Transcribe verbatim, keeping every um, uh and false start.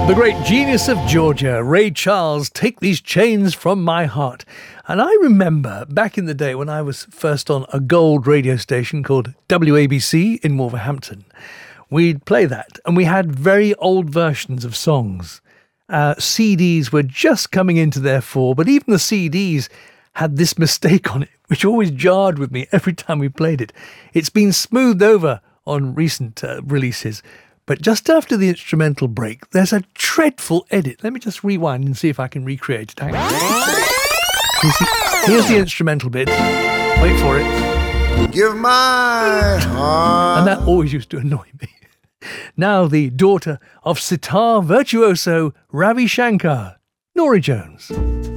The great genius of Georgia, Ray Charles, Take These Chains From My Heart. And I remember back in the day when I was first on a gold radio station called W A B C in Wolverhampton, we'd play that and we had very old versions of songs. Uh, C Ds were just coming into their fore, but even the C Ds had this mistake on it, which always jarred with me every time we played it. It's been smoothed over on recent uh, releases. But just after the instrumental break, there's a dreadful edit. Let me just rewind and see if I can recreate it. Hang on. Here's the, here's the instrumental bit. Wait for it. Give my heart. And that always used to annoy me. Now the daughter of sitar virtuoso Ravi Shankar, Norah Jones.